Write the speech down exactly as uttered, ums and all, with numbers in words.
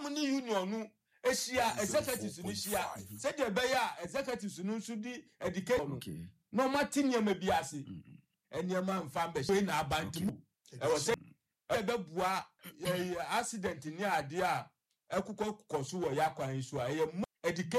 muni union no ehia executives ni hia say the beya executives no so di education no matinia ma biase eniema mfa mbe na abantimu e wo say e bebua accident ni ade a ekukọ koso wo yakwan so a